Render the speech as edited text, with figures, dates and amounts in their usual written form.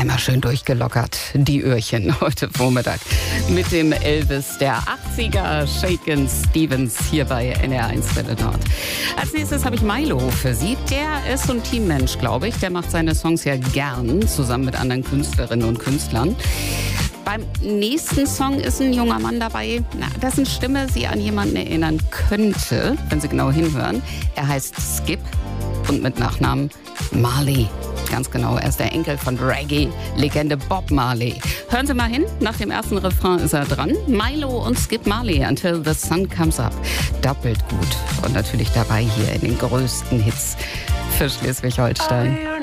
Einmal schön durchgelockert, die Öhrchen heute Vormittag. Mit dem Elvis der 80er, Shakin' Stevens, hier bei NR1 Welle Nord. Als nächstes habe ich Milo für Sie. Der ist so ein Teammensch, glaube ich. Der macht seine Songs ja gern, zusammen mit anderen Künstlerinnen und Künstlern. Beim nächsten Song ist ein junger Mann dabei, dessen Stimme Sie an jemanden erinnern könnte, wenn Sie genau hinhören. Er heißt Skip und mit Nachnamen Marley. Ganz genau, er ist der Enkel von Reggae-Legende Bob Marley. Hören Sie mal hin, nach dem ersten Refrain ist er dran. Milo und Skip Marley, Until the Sun Comes Up. Doppelt gut und natürlich dabei hier in den größten Hits für Schleswig-Holstein.